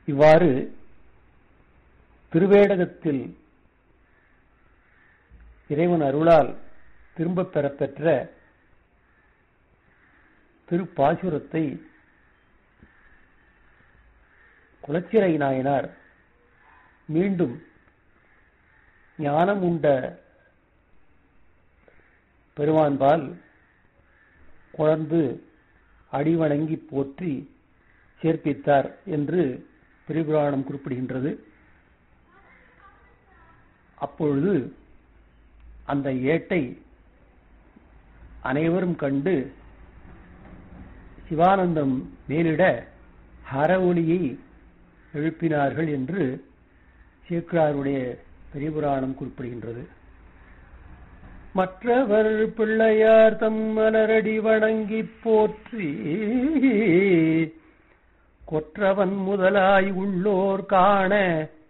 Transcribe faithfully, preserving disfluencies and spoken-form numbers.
இவ்வாறு திருவேடகத்தில் இறைவன் அருளால் திரும்பப் பெறப்பெற்ற திருப்பாசுரத்தை குலச்சிறை நாயனார் மீண்டும் ஞானம் உண்ட பெருமான்பால் குழந்து அடிவணங்கி போற்றி சேர்ப்பித்தார் என்று பெரியபுராணம் குறிப்பிடுகின்றது. அப்பொழுது அந்த ஏட்டை அனைவரும் கண்டு சிவானந்தம் மேலிட ஹர ஒலியை எழுப்பினார்கள் என்று சேக்கிழாருடைய பெரியபுராணம் குறிப்பிடுகின்றது. மற்றவர் பிள்ளையார் தம் மலரடி வணங்கி போற்றி கொற்றவன் முதலாய் உள்ளோர் காண